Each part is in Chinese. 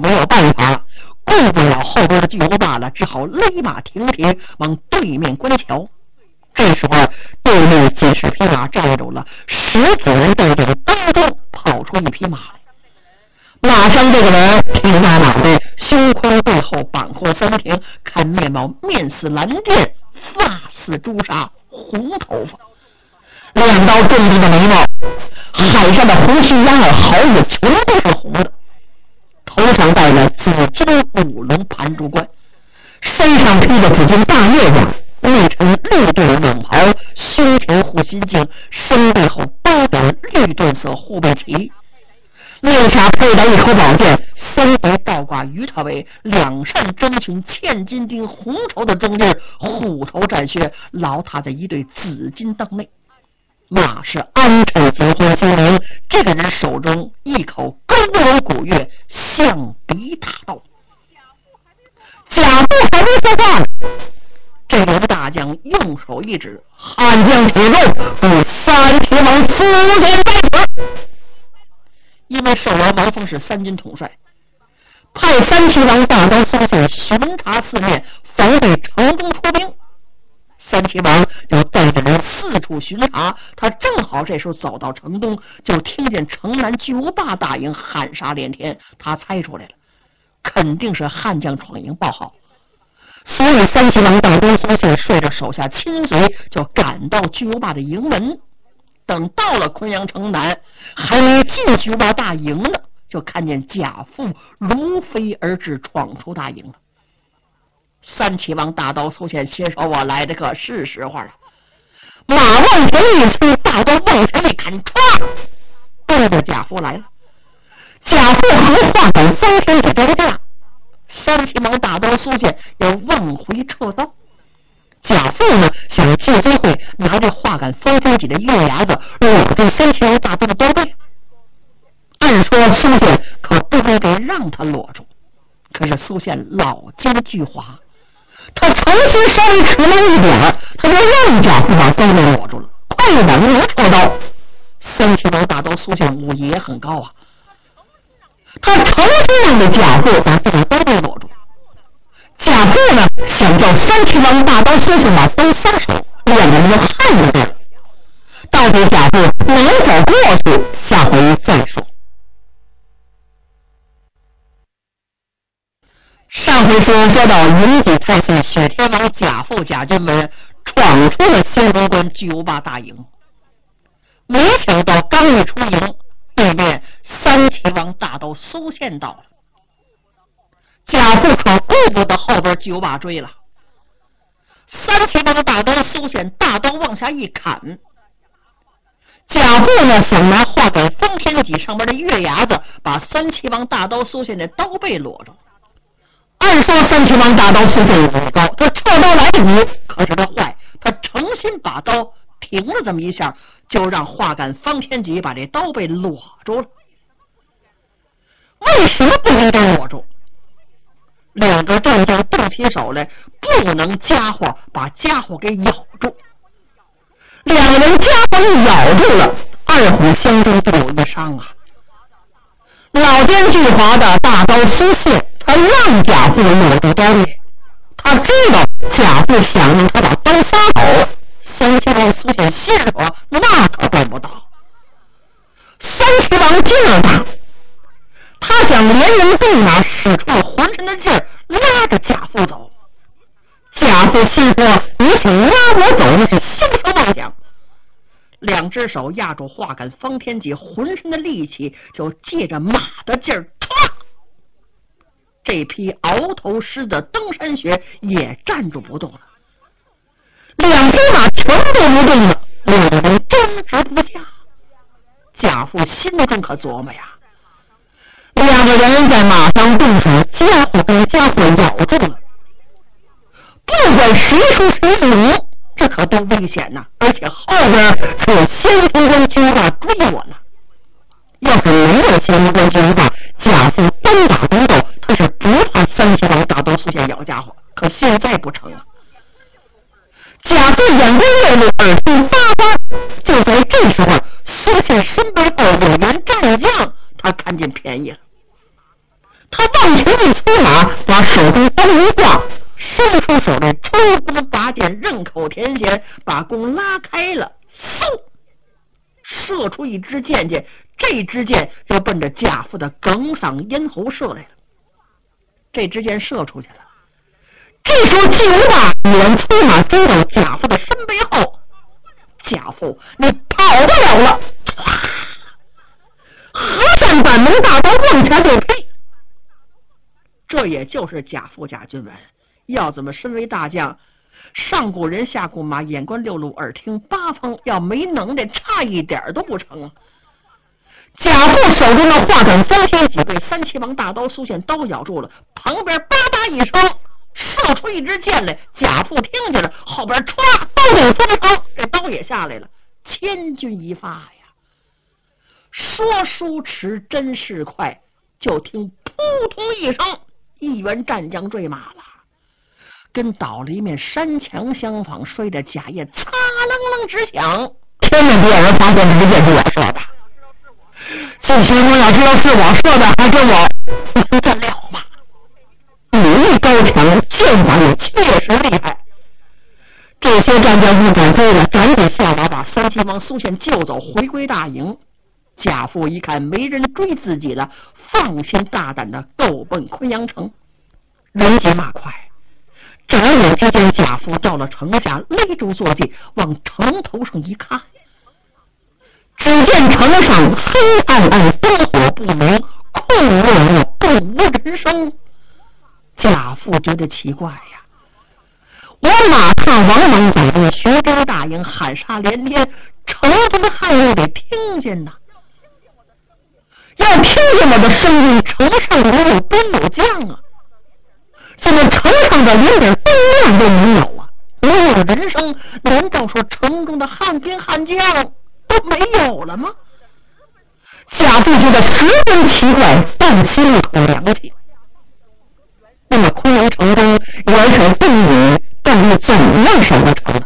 没有办法，顾不了后边的巨无霸了，只好勒马停蹄往对面观瞧。这时候对面几十匹马站住了，10几人带着当中跑出一匹马来。马上这个人挺大马背，胸盔背后绑扣三挺，看面貌面似蓝靛，发似朱砂，红头发，2道重重的眉毛，海上的红须羊耳毫子全都是红的，头上戴了紫金五龙盘珠冠，身上披着紫金大叶子，内衬绿缎蟒袍，胸前护心镜，身背后包点绿缎色护背旗，面下佩戴一口宝剑，3回倒挂鱼叉尾，2扇征裙嵌金钉红绸的中襟，虎头战靴，牢踏着一对紫金当内。马是安缨结婚心灵，这个人手中一口高楼古月，象鼻大刀。贾父还没说话，这刘大将用手一指，汉将铁肉与3齐王苏联在此。因为寿王王峰是3军统帅，派3齐王大刀苏信巡查四面，防备城中出兵。3齐王就带着人四处巡查，他正好这时候走到城东，就听见城南巨无霸大营喊杀连天，他猜出来了，肯定是汉将闯营报号。所以3齐王大刀苏信率着手下亲随就赶到巨无霸的营门。等到了昆阳城南，还没进巨无霸大营呢，就看见贾父如飞而至，闯出大营了。3齐王大刀苏信心说，我来的可是时候了。马往前一催，大刀往前一砍，唰，对着贾父来了。贾父和话赶3天就得架，3齐王大刀苏信要往回撤刀。贾父呢，想借机会拿着画杆方天戟的月牙子裸住3齐王大刀的刀背。按说苏信可不应该让他裸住，可是苏信老奸巨猾，他重新稍微迟慢一点，他就让贾父把刀给裸住了，快往能戳刀。3齐王大刀苏信武艺也很高啊，他重新让着贾父把这个刀给裸住。贾父呢，想叫3齐王大刀苏信把刀撒手，2个人就焊着这儿。到底贾父能否过去，下回再说。上回说到云锦太岁雪天王贾父贾军们闯出了仙风关巨无霸大营，没想到刚一出营，对面3齐王大刀苏信到了。贾父可顾不得后边巨无霸追了，3齐王大刀苏信大刀往下一砍。贾父呢，想拿画杆方天戟上边的月牙子把3齐王大刀苏信的刀背裸着。按说3齐王大刀苏信武艺高，他撤刀来得及，可是他坏，他诚心把刀停了这么一下，就让画杆方天戟把这刀背裸住了。为什么不应该裸住？2个战将动起手来，不能家伙把家伙给咬住。2个人家伙一咬住了，2虎相争必有一伤啊！老奸巨猾的大刀苏信，他让贾父裸住刀背，他知道贾父想让他把刀撒手。3齐王苏信心说，那可办不到。3齐王劲儿大，他想连人带马使出了浑身的劲儿拉着贾父走。贾父心说，你想拉我走那是休想妄想。2只手压住画杆方天戟，浑身的力气就借着马的劲儿，唰，这匹鳌头狮的登山靴也站住不动了。2匹马全都不动了，2个人争执不下。贾父心中可琢磨呀，2个人在马上动手，家伙跟家伙咬住了，不管谁输谁赢，这可都危险呐！而且后边是有仙风关巨无霸追我呢。要是没有仙风关巨无霸，贾父单打独斗，他是不怕3齐王大刀苏信咬家伙。可现在不成啊！贾父眼光热怒，耳听八卦。就在这时候，苏信身背后有员战将，他看见便宜了。他往前一催马，把手中刀一挂，伸出手来抽弓拔箭，刃口填弦，把弓拉开了，嗖，射出一支箭箭，这支箭就奔着贾父的哽嗓咽喉射来了。这支箭射出去了，这时候纪文霸已然催马追到贾父的身背后。贾父，你跑不了了！和善板门大刀往前就劈。这也就是贾父贾君文，要怎么身为大将，上顾人下顾马，眼观六路，耳听八方，要没能耐差一点都不成。贾父手中的画杆翻天几倍，三齐王大刀苏线刀咬住了，旁边叭叭一声射出一支箭来，贾父听见了，后边歘刀顶风声，这刀也下来了，千钧一发呀！说书迟，真是快，就听扑通一声，一员战将坠马了，跟倒了一面山墙相仿，摔得甲叶擦楞楞直响。千万别让人发现这箭是我射的，这情况要知道是我射的，还是我不得了吗？武艺高强，剑法也确实厉害。这些战将不敢追了，赶紧下马把三齐王苏宪救走，回归大营。贾父一看没人追自己了，放心大胆的够奔昆阳城。人急马快，眨眼之间贾父到了城下，勒住坐骑，往城头上一看，只见城上黑暗暗，灯火不明，空落落，不无人声。贾父觉得奇怪呀，我马踏王莽走进徐州大营，喊杀连天，城中的汉人得听见呐。要听见我的声音，城上没有兵有将啊，怎么城上的连点灯亮都没有啊？没有人声，难道说城中的汉兵汉将都没有了吗？贾父觉得十分奇怪，但心里口凉气。那么昆阳城中元帅邓禹到底怎样守得城呢？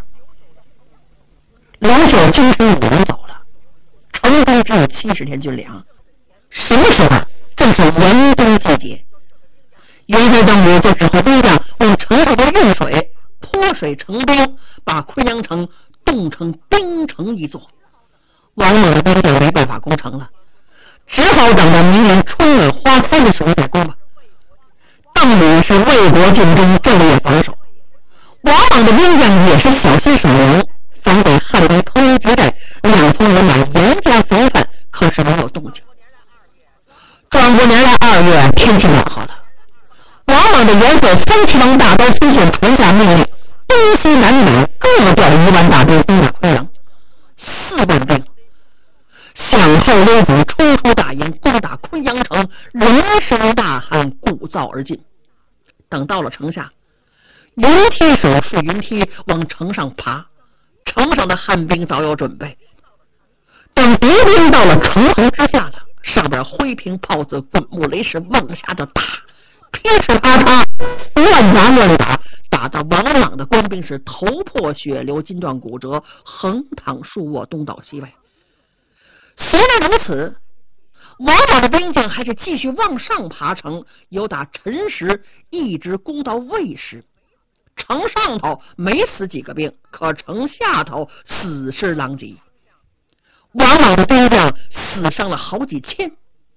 梁秀军师5人走了，城中只有70天军粮。什么时候？正是严冬季节。元帅邓禹就指挥兵将往城上的运水泼水成冰，把昆阳城冻成冰城一座。王莽的兵将没办法攻城了，只好等到明年春暖花开的时候再攻吧。邓禹是为国尽忠，昼夜防守。王莽的兵将也是小心守营，防备汉兵偷袭劫寨，两方人马严加防范，可是没有动静。转过年来2月，天气暖和了，王莽的元帅三齐王大刀苏宪传下命令，东西南北各调1万大兵攻打昆阳。4万兵响号擂鼓，冲出大营，攻打昆阳城，人声大喊，鼓噪而进。等到了城下，云梯手顺云梯往城上爬，城上的汉兵早有准备。等敌兵到了城壕之下了，上边灰瓶炮子，滚木雷石往下就打，噼里啪嚓，乱砸乱打，打到王莽的官兵是头破血流，筋断骨折，横躺竖卧，东倒西歪。虽然如此，王莽的兵将还是继续往上爬城，由打辰时一直攻到未时。城上头没死几个兵，可城下头死尸狼藉。王莽的兵将死伤了好几千，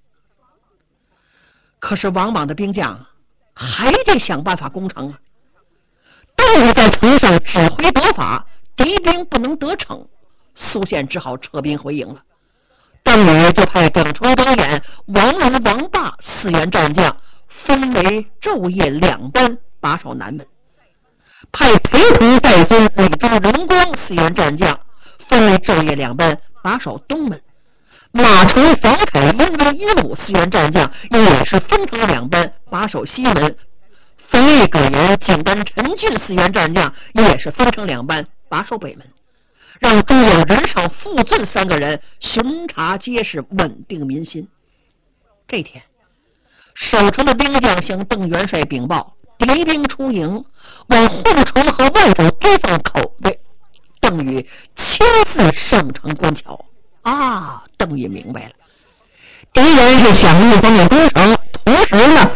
可是王莽的兵将还得想办法攻城啊。邓禹在城上指挥得法，敌兵不能得逞，苏宪只好撤兵回营了。邓禹就派耿崇、耿弇、王龙、王霸4员战将分为昼夜2班把守南门，派陪同带军李忠、荣光4员战将分为昼夜2班把守东门，马成、房凯、英威、一鲁4员战将也是分成2班把守西门，冯玉、葛延、景丹、陈俊4员战将也是分成2班把守北门，让中有任少、傅俊3个人巡查街市，稳定民心。这天，守城的兵将向邓元帅禀报，敌兵出营，往护城和外城堆放口袋。邓禹亲自上城观瞧。邓禹明白了，敌人是想一方面攻城，同时呢